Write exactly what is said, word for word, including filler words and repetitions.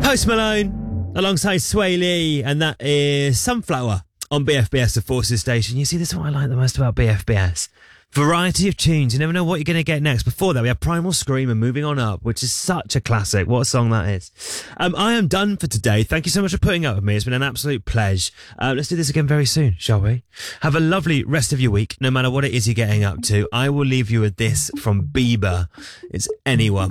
Post Malone alongside Sway Lee, and that is Sunflower on B F B S, the Forces Station. You see, this is what I like the most about B F B S. Variety of tunes. You never know what you're going to get next. Before that, we have Primal Scream and Moving On Up, which is such a classic. What a song that is. Um, I am done for today. Thank you so much for putting up with me. It's been an absolute pleasure. Uh, let's do this again very soon, shall we? Have a lovely rest of your week, no matter what it is you're getting up to. I will leave you with this from Bieber. It's Anyone.